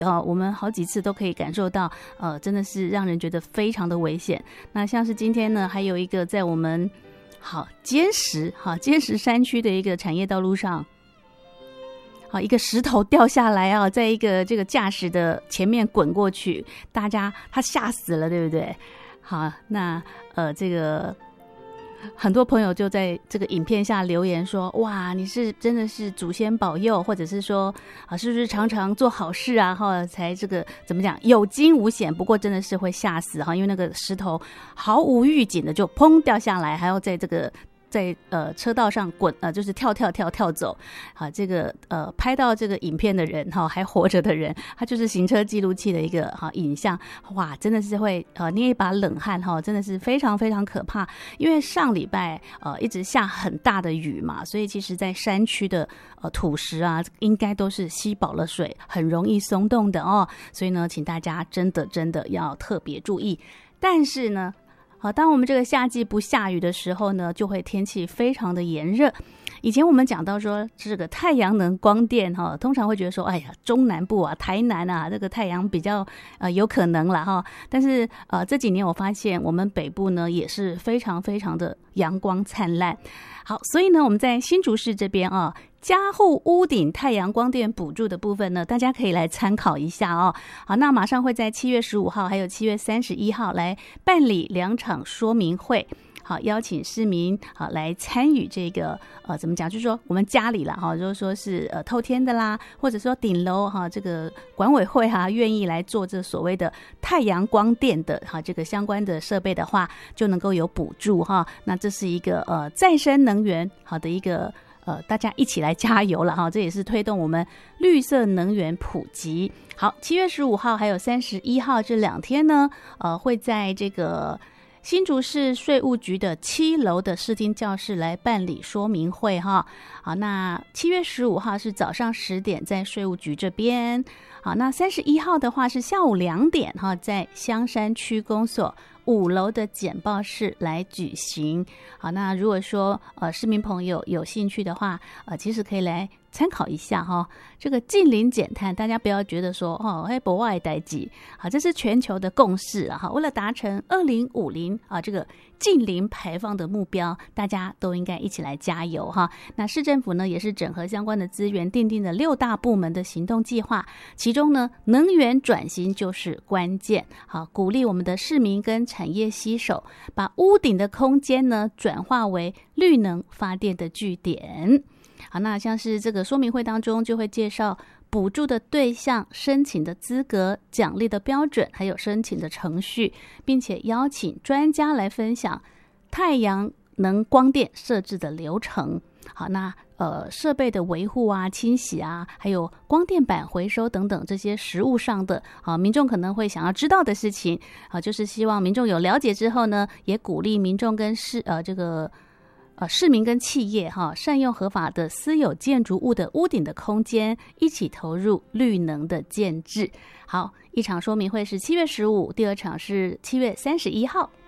我们好几次都可以感受到，真的是让人觉得非常的危险。那像是今天呢，还有一个在我们坚石山区的一个产业道路上，一个石头掉下来啊，在一个这个驾驶的前面滚过去，他吓死了，对不对？好，那这个很多朋友就在这个影片下留言说，哇，你是真的是祖先保佑，或者是说是不是常常做好事啊，才这个怎么讲有惊无险，不过真的是会吓死因为那个石头毫无预警的就砰掉下来，还要在这个在车道上滚就是跳走。好，这个拍到这个影片的人还活着的人，他就是行车记录器的一个影像。哇，真的是会捏一把冷汗真的是非常非常可怕。因为上礼拜一直下很大的雨嘛，所以其实在山区的土石啊，应该都是吸饱了水，很容易松动的所以呢，请大家真的要特别注意。但是呢，当我们这个夏季不下雨的时候呢，就会天气非常的炎热。以前我们讲到说这个太阳能光电通常会觉得说，哎呀，中南部啊，台南啊，这个太阳比较有可能啦但是这几年我发现我们北部呢也是非常非常的阳光灿烂。好，所以呢，我们在新竹市这边家户屋顶太阳光电补助的部分呢，大家可以来参考一下好，那马上会在7月15号还有7月31号来办理2场说明会。好，邀请市民来参与这个怎么讲，就是说我们家里啦就是说是透天的啦，或者说顶楼这个管委会愿意来做这所谓的太阳光电的这个相关的设备的话，就能够有补助那这是一个再生能源的一个大家一起来加油了这也是推动我们绿色能源普及。好，7月15号还有31号这2天呢会在这个新竹市税务局的7楼的视听教室来办理说明会好，那7月15号是早上10点在税务局这边。好，那31号的话是下午2点在香山区公所5楼的简报室来举行。好，那如果说市民朋友有兴趣的话其实可以来参考一下这个近零减碳，大家不要觉得说不外代际这是全球的共识为了达成2050这个近零排放的目标，大家都应该一起来加油那市政府呢也是整合相关的资源，订定了6大部门的行动计划，其中呢能源转型就是关键。好，鼓励我们的市民跟产业携手，把屋顶的空间呢转化为绿能发电的据点。好，那像是这个说明会当中就会介绍补助的对象、申请的资格、奖励的标准，还有申请的程序，并且邀请专家来分享太阳能光电设置的流程。好，那设备的维护啊、清洗啊，还有光电板回收等等这些实务上的民众可能会想要知道的事情就是希望民众有了解之后呢，也鼓励民众跟市民跟企业善用合法的私有建筑物的屋顶的空间，一起投入绿能的建制。好，一场说明会是7月15，第2场是7月31号。